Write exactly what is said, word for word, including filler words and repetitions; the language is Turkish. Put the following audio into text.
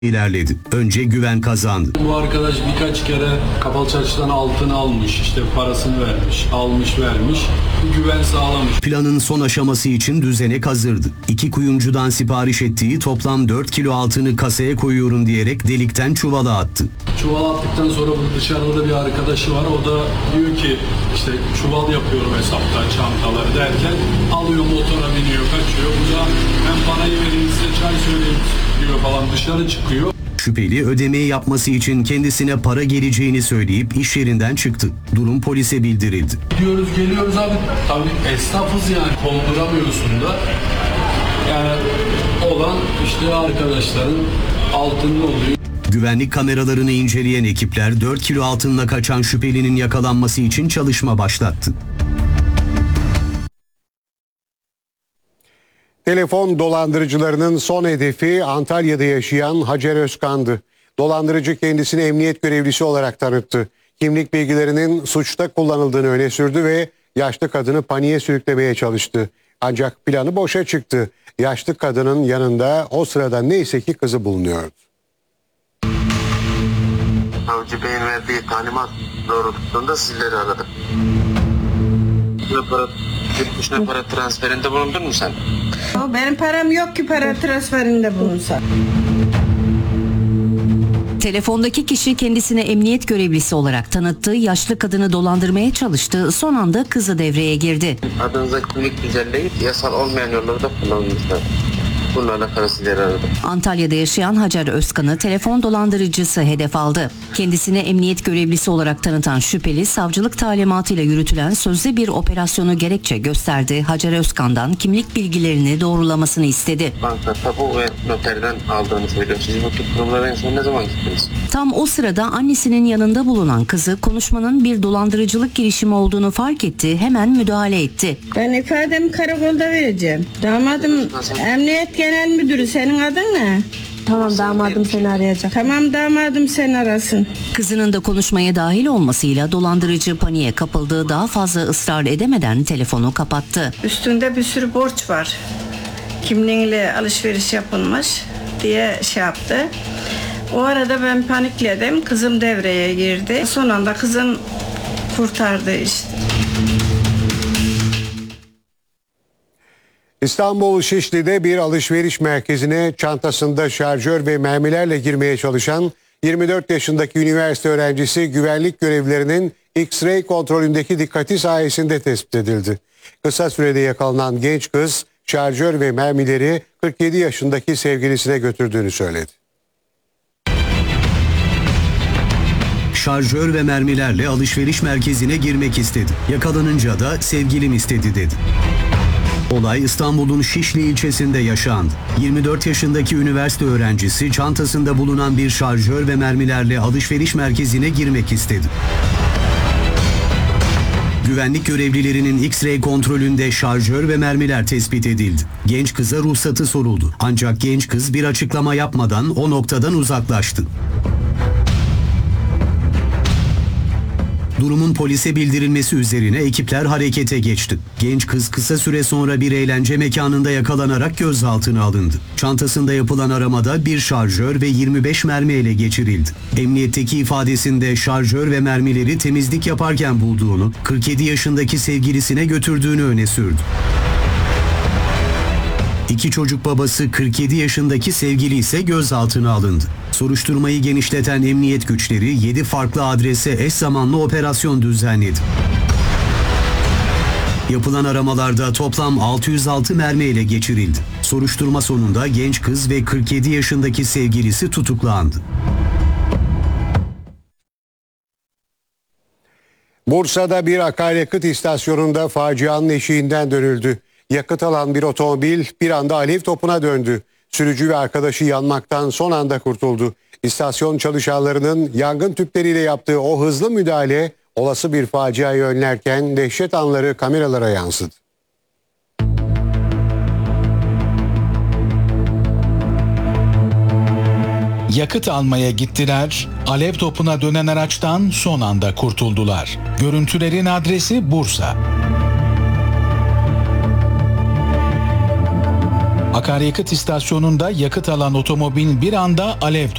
ilerledi. Önce güven kazandı. Bu arkadaş birkaç kere Kapalı Çarşı'dan altını almış, işte parasını vermiş, almış vermiş, bir güven sağlamış. Planın son aşaması için düzenek hazırdı. İki kuyumcudan sipariş ettiği toplam dört kilo altını kasaya koyuyorum diyerek delikten çuvala attı. Çuval attıktan sonra bu dışarıda da bir arkadaşı var. O da diyor ki işte çuval yapıyorum hesapta çantaları derken alıyor, motora biniyor, kaçıyor. Bu da ben parayı vereyim size çay söyleyeyim diyor falan, dışarı çıkıyor. Şüpheli ödemeyi yapması için kendisine para geleceğini söyleyip iş yerinden çıktı. Durum polise bildirildi. Gidiyoruz geliyoruz abi. Tabii esnafız yani, konduramıyorsun da. Yani olan işte arkadaşların altında oluyor. Güvenlik kameralarını inceleyen ekipler dört kilo altınla kaçan şüphelinin yakalanması için çalışma başlattı. Telefon dolandırıcılarının son hedefi Antalya'da yaşayan Hacer Özkan'dı. Dolandırıcı kendisini emniyet görevlisi olarak tanıttı. Kimlik bilgilerinin suçta kullanıldığını öne sürdü ve yaşlı kadını paniğe sürüklemeye çalıştı. Ancak planı boşa çıktı. Yaşlı kadının yanında o sırada neyse ki kızı bulunuyordu. Savcı Bey'in verdiği talimat doğrultusunda sizleri aradım. Para, yurt dışına para transferinde bulundun mu sen? Benim param yok ki para transferinde bulunsa. Telefondaki kişi kendisine emniyet görevlisi olarak tanıttığı yaşlı kadını dolandırmaya çalıştı. Son anda kızı devreye girdi. Adınıza kimlik güzelleyip yasal olmayan yolları da kullanmışlar. Bunlarla karısıyla aradım. Antalya'da yaşayan Hacer Özkan'ı telefon dolandırıcısı hedef aldı. Kendisine emniyet görevlisi olarak tanıtan şüpheli savcılık talimatıyla yürütülen sözlü bir operasyonu gerekçe gösterdi. Hacer Özkan'dan kimlik bilgilerini doğrulamasını istedi. Banka, tapu ve noterden aldığını söylüyor. Siz bu tip kurumlara en son ne zaman gittiniz? Tam o sırada annesinin yanında bulunan kızı konuşmanın bir dolandırıcılık girişimi olduğunu fark etti. Hemen müdahale etti. Ben ifademi karakolda vereceğim. Damadım emniyet genel müdürü, senin adın ne? Tamam, damadım seni arayacak. Tamam, damadım seni arasın. Kızının da konuşmaya dahil olmasıyla dolandırıcı paniğe kapıldı. Daha fazla ısrar edemeden telefonu kapattı. Üstünde bir sürü borç var. Kimliğiyle alışveriş yapılmış diye şey yaptı. O arada ben panikledim. Kızım devreye girdi. Son anda kızım kurtardı işte. İstanbul Şişli'de bir alışveriş merkezine çantasında şarjör ve mermilerle girmeye çalışan yirmi dört yaşındaki üniversite öğrencisi güvenlik görevlilerinin X-ray kontrolündeki dikkati sayesinde tespit edildi. Kısa sürede yakalanan genç kız şarjör ve mermileri kırk yedi yaşındaki sevgilisine götürdüğünü söyledi. Şarjör ve mermilerle alışveriş merkezine girmek istedi. Yakalanınca da sevgilim istedi dedi. Olay İstanbul'un Şişli ilçesinde yaşandı. yirmi dört yaşındaki üniversite öğrencisi çantasında bulunan bir şarjör ve mermilerle alışveriş merkezine girmek istedi. Güvenlik görevlilerinin X-ray kontrolünde şarjör ve mermiler tespit edildi. Genç kıza ruhsatı soruldu. Ancak genç kız bir açıklama yapmadan o noktadan uzaklaştı. Durumun polise bildirilmesi üzerine ekipler harekete geçti. Genç kız kısa süre sonra bir eğlence mekanında yakalanarak gözaltına alındı. Çantasında yapılan aramada bir şarjör ve yirmi beş mermi ele geçirildi. Emniyetteki ifadesinde şarjör ve mermileri temizlik yaparken bulduğunu, kırk yedi yaşındaki sevgilisine götürdüğünü öne sürdü. İki çocuk babası kırk yedi yaşındaki sevgili ise gözaltına alındı. Soruşturmayı genişleten emniyet güçleri yedi farklı adrese eş zamanlı operasyon düzenledi. Yapılan aramalarda toplam altı yüz altı mermi ele geçirildi. Soruşturma sonunda genç kız ve kırk yedi yaşındaki sevgilisi tutuklandı. Bursa'da bir akaryakıt istasyonunda facianın eşiğinden dönüldü. Yakıt alan bir otomobil bir anda alev topuna döndü. Sürücü ve arkadaşı yanmaktan son anda kurtuldu. İstasyon çalışanlarının yangın tüpleriyle yaptığı o hızlı müdahale olası bir faciayı önlerken dehşet anları kameralara yansıdı. Yakıt almaya gittiler, alev topuna dönen araçtan son anda kurtuldular. Görüntülerin adresi Bursa. Akaryakıt istasyonunda yakıt alan otomobil bir anda alev